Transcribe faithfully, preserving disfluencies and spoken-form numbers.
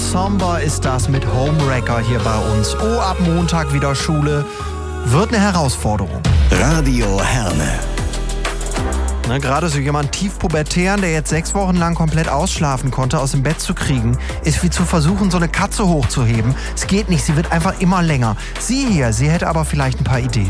Somber ist das mit Homewrecker hier bei uns. Oh, ab Montag wieder Schule. Wird eine Herausforderung. Radio Herne. Ne, gerade so jemand tiefpubertären, der jetzt sechs Wochen lang komplett ausschlafen konnte, aus dem Bett zu kriegen, ist wie zu versuchen, so eine Katze hochzuheben. Es geht nicht, sie wird einfach immer länger. Sie hier, sie hätte aber vielleicht ein paar Ideen.